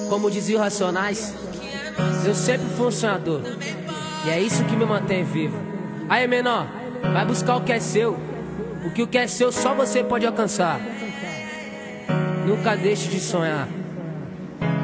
Como dizia o Racionais, eu sempre fui um sonhador, e é isso que me mantém vivo. Aí, menor, vai buscar o que é seu, porque o que é seu só você pode alcançar. Nunca deixe de sonhar.